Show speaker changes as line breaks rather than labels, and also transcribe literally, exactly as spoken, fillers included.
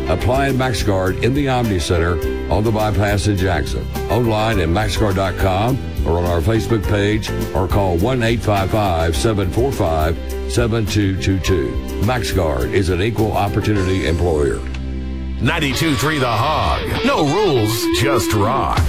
Apply at MaxGuard in the Omni Center on the bypass in Jackson. Online at max guard dot com or on our Facebook page, or call one eight five five, seven four five, seven two two two. MaxGuard is an equal opportunity employer.
ninety-two point three The Hog. No rules, just rock.